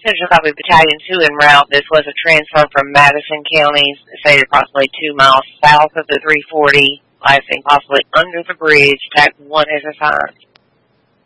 Central Copy Battalion 2 en route. This was a transfer from Madison County, stated approximately 2 miles south of the 340, lasting possibly under the bridge. TAC 1 is assigned.